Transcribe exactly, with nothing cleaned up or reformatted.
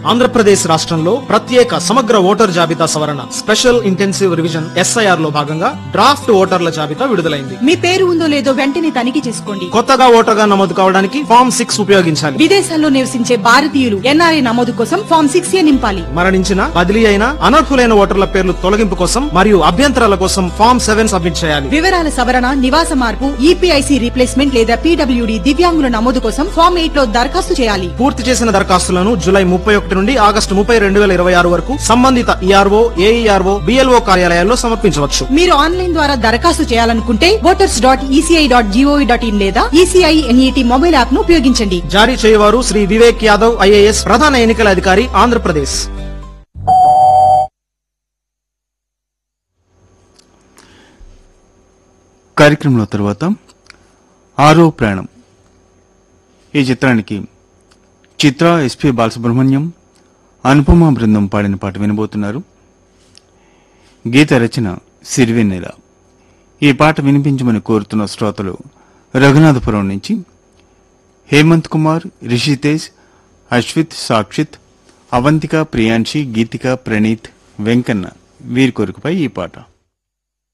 ఆంధ్రప్రదేశ్ రాష్ట్రంలో ప్రత్యేక సమగ్ర ఓటర్ జాబితా సవరణ స్పెషల్ ఇంటెన్సివ్ రివిజన్ ఎస్ఐఆర్ లో భాగంగా డ్రాఫ్ట్ ఓటర్ల జాబితా విడుదలైంది. మీ పేరు ఉందో లేదో వెంటనే తనిఖీ చేసుకోండి. కొత్తగా ఓటర్గా నమోదు కావడానికి ఫామ్ సిక్స్ ఉపయోగించాలి. విదేశాల్లో నివసించే భారతీయులు ఎన్ఆర్ఐ నమోదు కోసం ఫామ్ సిక్స్ ఏ నింపాలి. మరణించిన, బదిలీ అయిన, అనర్హులైన ఓటర్ల పేర్లు తొలగింపు కోసం మరియు అభ్యంతరాల కోసం ఫామ్ సెవెన్ సబ్మిట్ చేయాలి. వివరాల సవరణ, నివాస మార్పు, ఈపీఐసి రీప్లేస్మెంట్ లేదా పీడబ్ల్యూడీ దివ్యాంగుల నమోదు కోసం ఫామ్ ఎయిట్ లో దరఖాస్తు చేయాలి. పూర్తి చేసిన దరఖాస్తులను జూలై ముప్పై ఒకటి నుండి ఆగస్టు ముప్పై రెండు వేల ఇరవై ఆరు వరకు సంబంధిత ఈఆర్ఓ, ఏఈఆర్ఓ, బిఎల్ఓ కార్యాలయాల్లో సమర్పించవచ్చు. మీరు ఆన్లైన్ ద్వారా దరఖాస్తు చేయాలనుకుంటే voters dot ECI dot GOV dot in లేదా ఈసీఐ ఎన్ఈటీ మొబైల్ యాప్ ను ఉపయోగించండి. జారీ చేయవారు శ్రీ వివేక్ యాదవ్, ఐఏఎస్, ప్రధాన ఎన్నికల అధికారి, ఆంధ్రప్రదేశ్. కార్యక్రమంలో తరువాత ఆరో ప్రాణం ఈ చిత్రానికి చిత్ర, ఎస్పీ బాలసుబ్రహ్మణ్యం, అనుపమ బృందం పాడిన పాట వినబోతున్నారు. గీత రచన సిరివెన్నెల. ఈ పాట వినిపించమని కోరుతున్న శ్రోతలు రఘునాథపురం నుంచి హేమంత్ కుమార్, రిషితేజ్, అశ్విత్, సాక్షిత్, అవంతిక, ప్రియాంశి, గీతిక, ప్రణీత్, వెంకన్న వీరి కోరికపై ఈ పాట.